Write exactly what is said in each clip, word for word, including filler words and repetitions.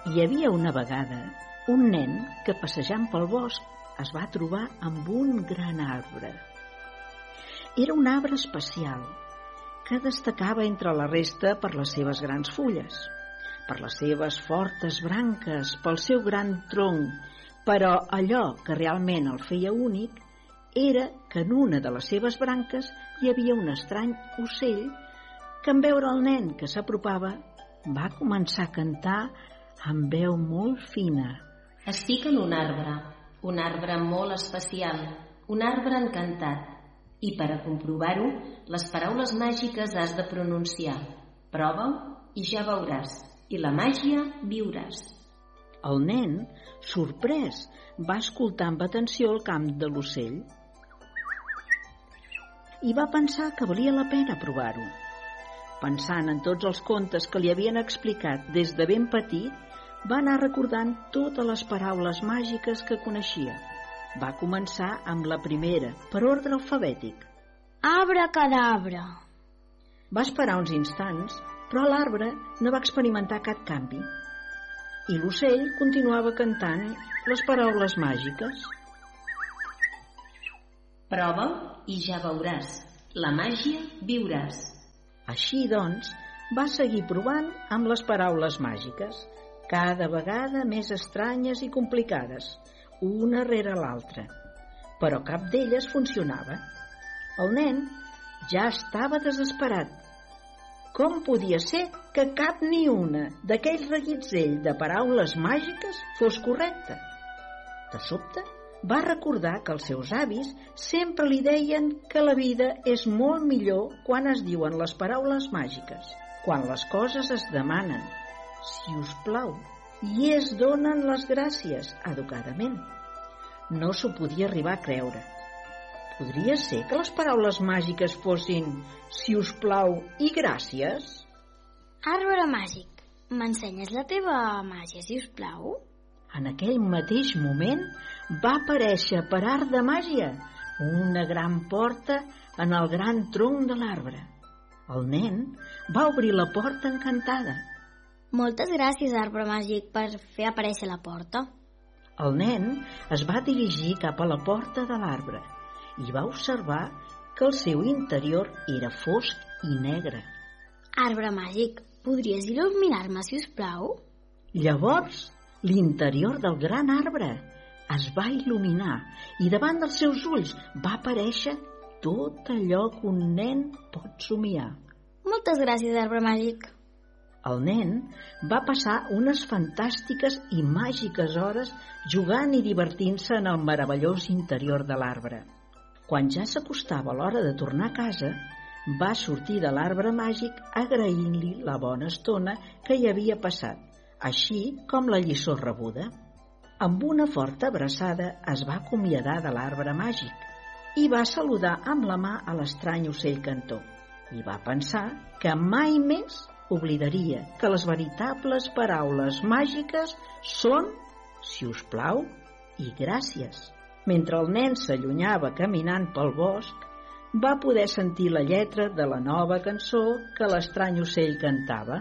Hi havia una vegada un nen que, passejant pel bosc, es va trobar amb un gran arbre. Era un arbre especial que destacava entre la resta per les seves grans fulles, per les seves fortes branques, pel seu gran tronc, però allò que realment el feia únic era que en una de les seves branques hi havia un estrany ocell que, en veure el nen que s'apropava, va començar a cantar amb veu molt fina. Estic en un arbre, un arbre molt especial, un arbre encantat, i per a comprovar-ho, les paraules màgiques has de pronunciar. Prova-ho i ja veuràs, i la màgia viuràs. El nen, sorprès, va escoltar amb atenció el cant de l'ocell i va pensar que valia la pena provar-ho. Pensant en tots els contes que li havien explicat des de ben petit, va anar recordant totes les paraules màgiques que coneixia. Va començar amb la primera, per ordre alfabètic. Abracadabra. Va esperar uns instants, però l'arbre no va experimentar cap canvi. I l'ocell continuava cantant les paraules màgiques. Prova i ja veuràs. La màgia viuràs. Així, doncs, va seguir provant amb les paraules màgiques, cada vegada més estranyes i complicades, una rere l'altra, però cap d'elles funcionava. El nen ja estava desesperat. Com podia ser que cap ni una d'aquell reguitzell de paraules màgiques fos correcta? De sobte, va recordar que els seus avis sempre li deien que la vida és molt millor quan es diuen les paraules màgiques, quan les coses es demanen, si us plau, i es donen les gràcies educadament. No s'ho podia arribar a creure. Podria ser que les paraules màgiques fossin si us plau i gràcies? Arbre màgic, m'ensenyes la teva màgia, si us plau? En aquell mateix moment va aparèixer per art de màgia una gran porta en el gran tronc de l'arbre. El nen va obrir la porta encantada. Moltes gràcies, arbre màgic, per fer aparèixer la porta. El nen es va dirigir cap a la porta de l'arbre i va observar que el seu interior era fosc i negre. Arbre màgic, podries il·luminar-me, si us plau? Llavors, l'interior del gran arbre es va il·luminar i davant dels seus ulls va aparèixer tot allò que un nen pot somiar. Moltes gràcies, arbre màgic. El nen va passar unes fantàstiques i màgiques hores jugant i divertint-se en el meravellós interior de l'arbre. Quan ja s'acostava l'hora de tornar a casa, va sortir de l'arbre màgic agraint-li la bona estona que hi havia passat, així com la lliçó rebuda. Amb una forta abraçada es va acomiadar de l'arbre màgic i va saludar amb la mà a l'estrany ocell cantor. I va pensar que mai més oblidaria que les veritables paraules màgiques són si us plau i gràcies. Mentre el nen s'allunyava caminant pel bosc, va poder sentir la lletra de la nova cançó que l'estrany ocell cantava.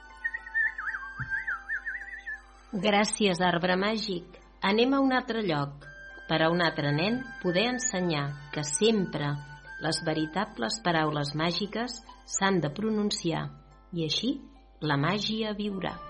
Gràcies, arbre màgic. Anem a un altre lloc, per a un altre nen poder ensenyar que sempre les veritables paraules màgiques s'han de pronunciar i així la màgia viurà.